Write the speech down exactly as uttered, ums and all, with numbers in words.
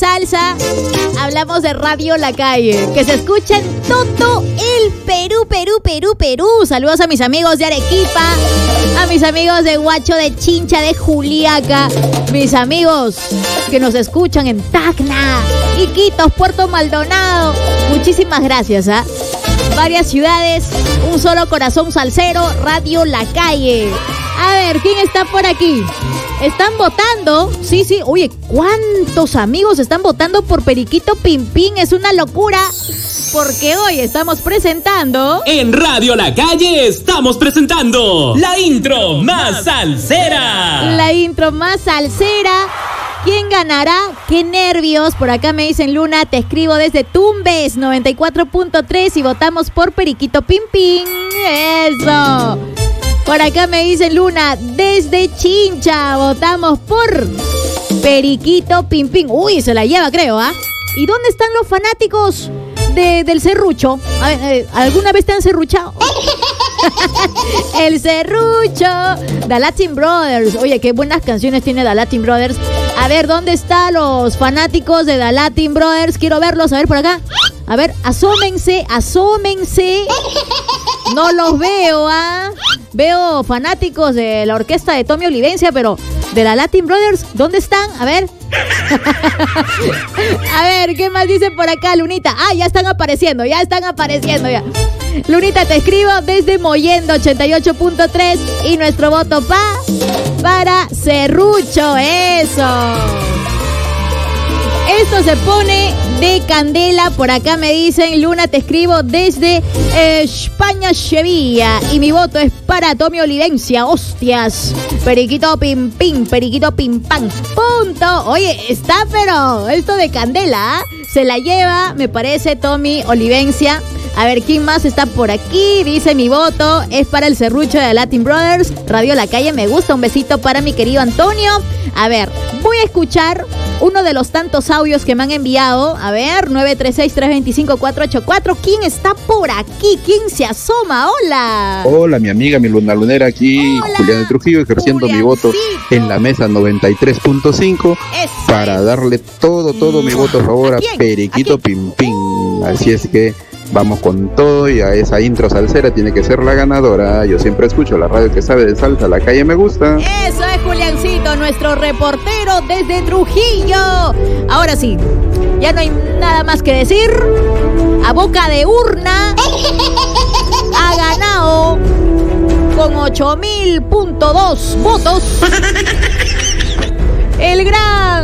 Salsa, hablamos de Radio La Calle, que se escucha en todo el Perú, Perú, Perú, Perú. Saludos a mis amigos de Arequipa, a mis amigos de Huacho, de Chincha, de Juliaca, mis amigos que nos escuchan en Tacna, Iquitos, Puerto Maldonado. Muchísimas gracias, ¿ah? ¿eh? Varias ciudades, un solo corazón salsero, Radio La Calle. A ver, ¿quién está por aquí? Están votando, sí, sí, oye, ¿cuántos amigos están votando por Periquito Pimpín? Es una locura, porque hoy estamos presentando... En Radio La Calle estamos presentando la intro más salsera. La intro más salsera. ¿Quién ganará? ¡Qué nervios! Por acá me dicen, Luna, te escribo desde Tumbes noventa y cuatro punto tres y votamos por Periquito Pimpín. ¡Eso! Por acá me dicen, Luna, desde Chincha, votamos por Periquito Pimpín. Uy, se la lleva, creo, ¿ah? ¿eh? ¿Y dónde están los fanáticos de, del serrucho? ¿Alguna vez te han serruchado? El serrucho, The Latin Brothers. Oye, qué buenas canciones tiene The Latin Brothers. A ver, ¿dónde están los fanáticos de The Latin Brothers? Quiero verlos, a ver, por acá. A ver, asómense, asómense. No los veo, ¿ah? ¿eh? Veo fanáticos de la orquesta de Tommy Olivencia, pero de la Latin Brothers, ¿dónde están? A ver. A ver, ¿qué más dicen por acá, Lunita? Ah, ya están apareciendo, ya están apareciendo ya. Lunita, te escribo desde Mollendo ochenta y ocho punto tres y nuestro voto pa para Serrucho, eso. Esto se pone de candela. Por acá me dicen, Luna, te escribo desde eh, España, Sevilla. Y mi voto es para Tommy Olivencia. Hostias. Periquito pim pim, periquito pim pam. Punto. Oye, está pero esto de candela, ¿eh? Se la lleva, me parece, Tommy Olivencia. A ver, ¿quién más está por aquí? Dice, mi voto es para el serrucho de Latin Brothers. Radio La Calle me gusta. Un besito para mi querido Antonio. A ver, voy a escuchar uno de los tantos audios que me han enviado. A ver, nueve tres seis, tres dos cinco, cuatro ocho cuatro. ¿Quién está por aquí? ¿Quién se asoma? Hola. Hola, mi amiga, mi luna lunera aquí. Hola, Julián de Trujillo, ejerciendo Juliancito. Mi voto en la mesa noventa y tres punto cinco para darle todo, todo mi voto a favor a, a Periquito Pim Pim. Así es que vamos con todo y a esa intro salsera tiene que ser la ganadora. Yo siempre escucho la radio que sabe de salsa, La Calle me gusta. Eso es Juliancito, nuestro reportero desde Trujillo. Ahora sí, ya no hay nada más que decir. A boca de urna ha ganado con ocho mil punto dos votos el gran